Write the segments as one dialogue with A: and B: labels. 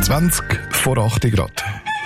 A: 20 vor 8 Grad.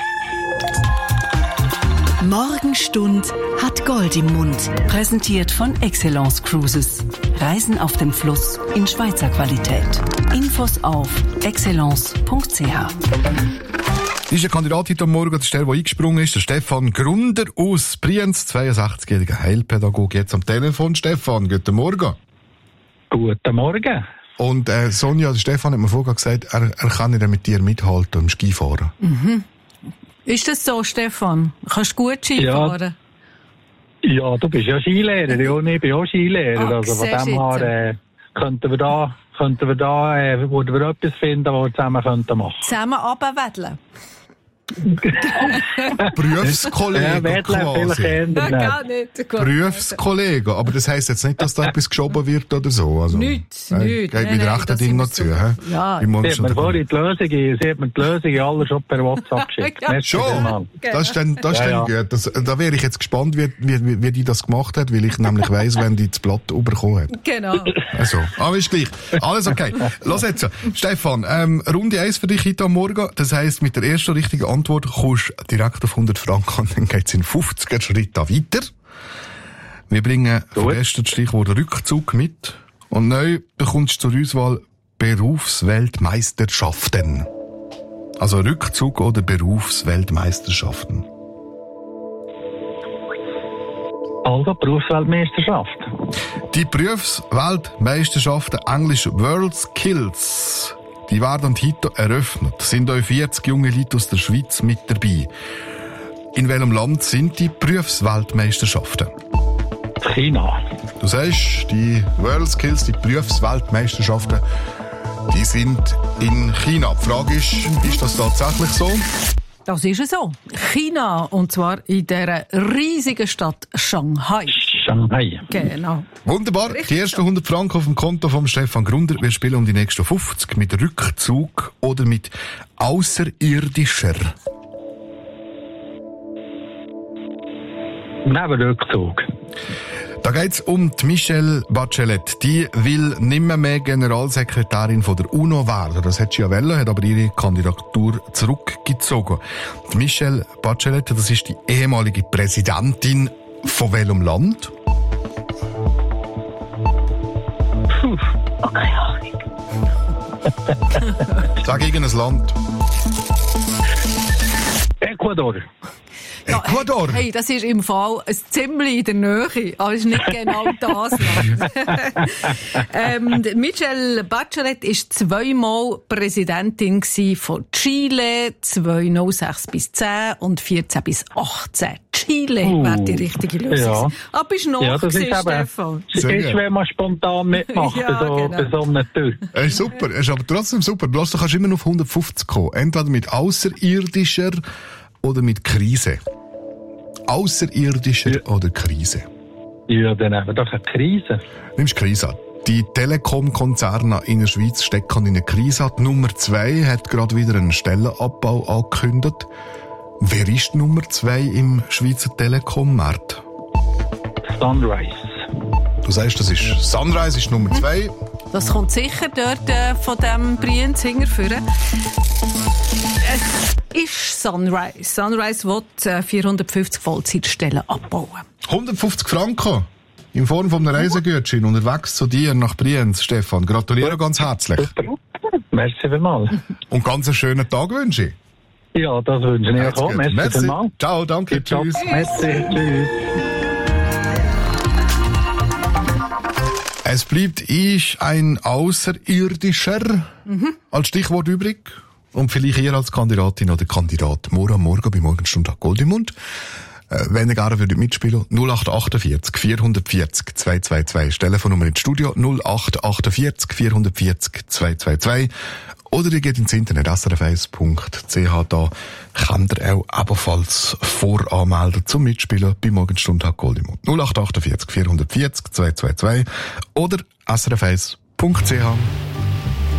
B: Morgenstund hat Gold im Mund. Präsentiert von Excellence Cruises. Reisen auf dem Fluss in Schweizer Qualität. Infos auf excellence.ch.
A: Ist ein Kandidat heute Morgen, der eingesprungen ist, der Stefan Grunder aus Brienz, 62-jähriger Heilpädagoge, jetzt am Telefon. Stefan, guten Morgen.
C: Guten Morgen.
A: Und Sonja, Stefan hat mir vorher gesagt, er kann nicht mit dir mithalten im Skifahren.
D: Mhm. Ist das so, Stefan? Kannst du gut Skifahren?
C: Ja, du bist ja Skilehrer, ich bin auch Skilehrer. Also von dem her würden wir etwas finden, was wir zusammen machen könnten.
D: Zusammen runterwedeln?
A: Berufskollege quasi.
D: Gar nicht.
A: Berufskollege, aber das heisst jetzt nicht, dass da etwas geschoben wird oder so. Also,
D: nichts.
A: Geht mit rechten Dingen noch zu.
D: Ja.
C: Sie hat mir vorhin die Lösung alle schon per WhatsApp geschickt.
A: Ja. Schon? Das ist dann gut. Da wäre ich jetzt gespannt, wie die das gemacht hat, weil ich nämlich weiss, wenn die das Blatt bekommen hat.
D: Genau.
A: Also, aber ist gleich. Alles okay. Los jetzt. Stefan, Runde 1 für dich heute am Morgen. Das heisst, mit der ersten richtigen Antwort kommst du direkt auf 100 Franken und dann geht's in 50er Schritt weiter. Wir bringen für das erste Stichwort Rückzug mit und neu bekommst du zur Auswahl Berufsweltmeisterschaften. Also Rückzug oder Berufsweltmeisterschaften.
C: Also Berufsweltmeisterschaft.
A: Die Berufsweltmeisterschaften, englisch World Skills, die werden heute eröffnet. Es sind auch 40 junge Leute aus der Schweiz mit dabei. In welchem Land sind die Berufsweltmeisterschaften?
C: China.
A: Du sagst, die World Skills, die Berufsweltmeisterschaften, die sind in China. Die Frage ist das tatsächlich so?
D: Das ist so. China, und zwar in dieser riesigen Stadt Shanghai.
C: Shanghai.
D: Genau.
A: Wunderbar. Die ersten 100 Franken auf dem Konto von Stefan Grunder. Wir spielen um die nächsten 50 mit Rückzug oder mit außerirdischer.
C: Neben Rückzug.
A: Da geht's um die Michelle Bachelet. Die will nimmer mehr Generalsekretärin von der UNO werden. Das hätte sie ja wollen, hat aber ihre Kandidatur zurückgezogen. Die Michelle Bachelet, das ist die ehemalige Präsidentin von welchem Land?
C: Okay, Ahnung.
A: Sag irgendein Land.
C: Ecuador.
A: Ecuador?
D: Hey, das ist im Fall ziemlich in der Nähe, aber es ist nicht genau das Land. Michelle Bachelet war zweimal Präsidentin von Chile, 2006 bis 10 und 14 bis 18. Chile wäre die richtige Lösung.
C: Ja.
D: Aber bist du noch Stefan?
C: Es ist, wenn man spontan mitmacht, bei so einer Tür.
A: Super, es ist aber trotzdem super. Du kannst immer noch auf 150 kommen. Entweder mit außerirdischer oder mit Krise. Außerirdischer oder Krise?
C: Ja, dann haben wir doch eine Krise.
A: Nimmst Krise. Die Telekom-Konzerne in der Schweiz stecken in eine Krise. Die Nummer 2 hat gerade wieder einen Stellenabbau angekündigt. Wer ist die Nummer 2 im Schweizer Telekom-Markt?
C: Sunrise.
A: Du sagst, das ist Sunrise, ist Nummer 2.
D: Das kommt sicher dort von dem Brienz hinterführen. Es ist Sunrise. Sunrise will 450 Vollzeitstellen abbauen.
A: 150 Franken in Form von einem Reisegutschein unterwegs zu dir nach Brienz, Stefan. Gratuliere ganz herzlich.
C: Super. Merci vielmals.
A: Und ganz einen schönen Tag wünsche ich.
C: Ja, das wünsche ich auch. Merci vielmals.
A: Ciao, danke, tschüss.
C: Merci, tschüss.
A: Es bleibt ein Außerirdischer als Stichwort übrig. Und vielleicht ihr als Kandidatin oder Kandidat morgen bei Morgenstunde Gold im Mund. Wenn ihr gerne würdet mitspielen, 0848 440 222. Telefonnummer ins Studio 0848 440 222. Oder ihr geht ins Internet srf1.ch. Da könnt ihr auch ebenfalls voranmelden zum Mitspielen bei Morgenstunde Gold im Mund. 0848 440 222 oder srf1.ch.